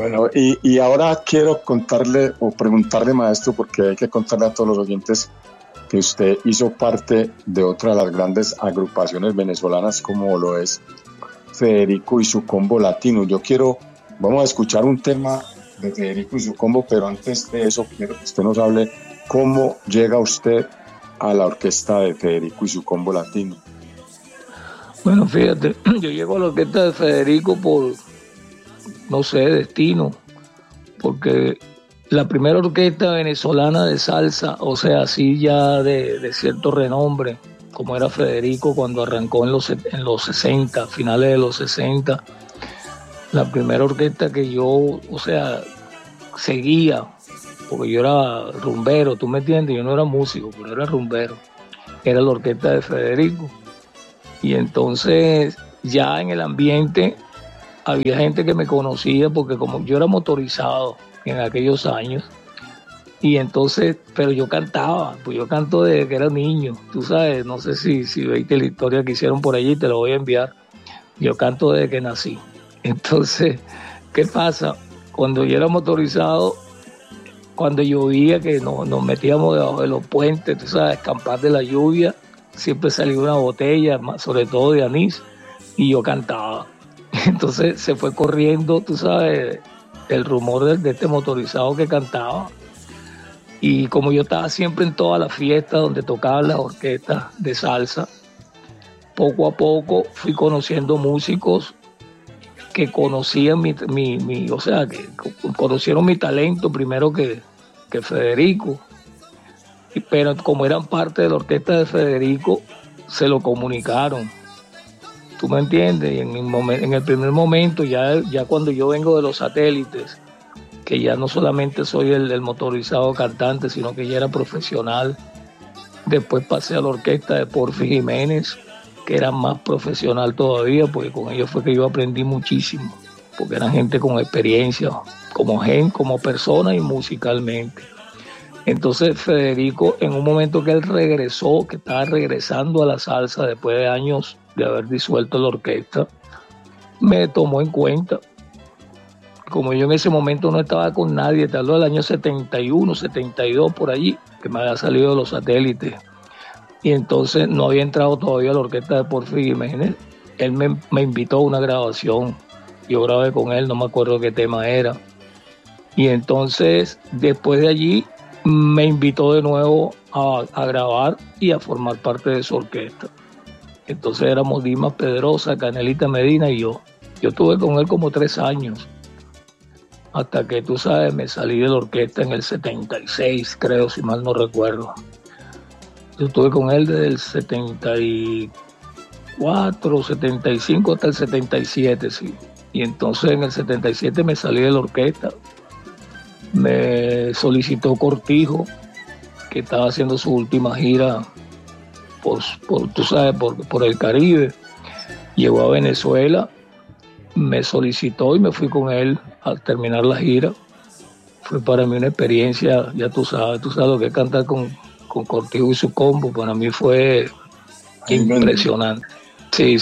Bueno, y ahora quiero contarle o preguntarle, maestro, porque hay que contarle a todos los oyentes que usted hizo parte de otra de las grandes agrupaciones venezolanas como lo es Federico y su Combo Latino. Vamos a escuchar un tema de Federico y su Combo, pero antes de eso quiero que usted nos hable cómo llega usted a la orquesta de Federico y su Combo Latino. Bueno, fíjate, yo llego a la orquesta de Federico por, no sé, destino, porque la primera orquesta venezolana de salsa, o sea, así ya de cierto renombre, como era Federico cuando arrancó en los 60, finales de los 60, la primera orquesta que yo, o sea, seguía, porque yo era rumbero, ¿tú me entiendes? Yo no era músico, pero era rumbero, era la orquesta de Federico. Y entonces ya en el ambiente había gente que me conocía porque como yo era motorizado en aquellos años, y entonces, pero yo cantaba, pues yo canto desde que era niño, tú sabes, no sé si veiste la historia que hicieron por allí, te lo voy a enviar, yo canto desde que nací. Entonces, ¿qué pasa? Cuando yo era motorizado, cuando llovía, que nos metíamos debajo de los puentes, tú sabes, escampar de la lluvia, siempre salía una botella, sobre todo de anís, y yo cantaba. Entonces se fue corriendo, tú sabes, el rumor de este motorizado que cantaba. Y como yo estaba siempre en todas las fiestas donde tocaban las orquestas de salsa, poco a poco fui conociendo músicos que conocían o sea, que conocieron mi talento primero que Federico. Pero como eran parte de la orquesta de Federico, se lo comunicaron. ¿Tú me entiendes? Y en el primer momento, ya cuando yo vengo de los satélites, que ya no solamente soy el motorizado cantante, sino que ya era profesional. Después pasé a la orquesta de Porfi Jiménez, que era más profesional todavía, porque con ellos fue que yo aprendí muchísimo, porque eran gente con experiencia, como persona y musicalmente. Entonces Federico, en un momento que él regresó, que estaba regresando a la salsa después de años de haber disuelto la orquesta, me tomó en cuenta. Como yo en ese momento no estaba con nadie, te hablo del año 71, 72 por allí, que me había salido de los satélites, y entonces no había entrado todavía a la orquesta de Porfi Jiménez, él me invitó a una grabación, yo grabé con él, no me acuerdo qué tema era, y entonces después de allí me invitó de nuevo a grabar y a formar parte de su orquesta. Entonces éramos Dimas Pedrosa, Canelita Medina y yo. Yo estuve con él como 3 años, hasta que, tú sabes, me salí de la orquesta en el 76, creo, si mal no recuerdo. Yo estuve con él desde el 74, 75 hasta el 77, sí. Y entonces en el 77 me salí de la orquesta. Me solicitó Cortijo, que estaba haciendo su última gira tú sabes, por el Caribe. Llegó a Venezuela, me solicitó y me fui con él al terminar la gira. Fue para mí una experiencia, ya tú sabes lo que es cantar con Cortijo y su Combo. Para mí fue impresionante. Sí.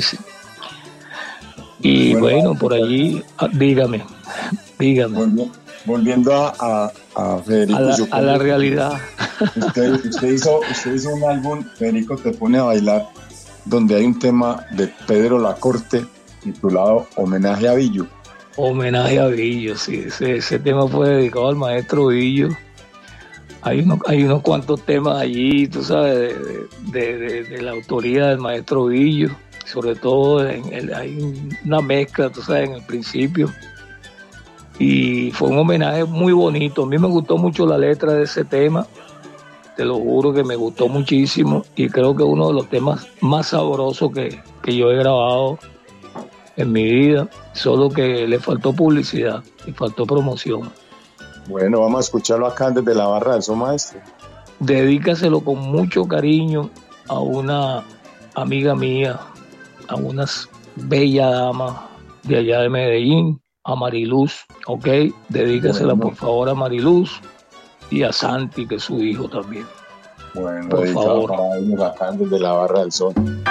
Y bueno, por allí, dígame. Volviendo a Federico y su Combo, a la realidad. Usted hizo un álbum, Federico Te Pone a Bailar, donde hay un tema de Pedro Lacorte titulado Homenaje a Billo. Homenaje a Billo, sí. Ese tema fue dedicado al maestro Billo. Hay unos cuantos temas allí, tú sabes, de la autoría del maestro Billo. Sobre todo hay una mezcla, tú sabes, en el principio. Y fue un homenaje muy bonito. A mí me gustó mucho la letra de ese tema. Te lo juro que me gustó muchísimo. Y creo que es uno de los temas más sabrosos que yo he grabado en mi vida. Solo que le faltó publicidad y faltó promoción. Bueno, vamos a escucharlo acá desde la barra del Son, maestro. Dedícaselo con mucho cariño a una amiga mía, a una bella dama de allá de Medellín, a Mariluz, ¿ok? Dedícasela, por favor, a Mariluz y a Santi, que es su hijo también. Bueno, por favor. Para ellos acá desde la barra del Son.